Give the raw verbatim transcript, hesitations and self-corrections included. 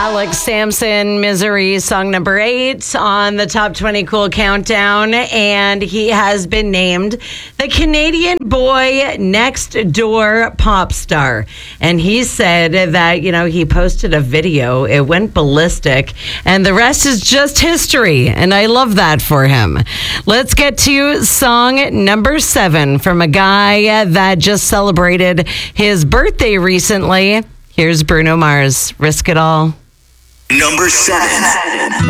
Alex Sampson, Misery, song number eight on the Top twenty Cool Countdown. And he has been named the Canadian Boy Next Door Pop Star. And he said that, you know, he posted a video. It went ballistic. And the rest is just history. And I love that for him. Let's get to song number seven from a guy that just celebrated his birthday recently. Here's Bruno Mars, Risk It All. Number seven.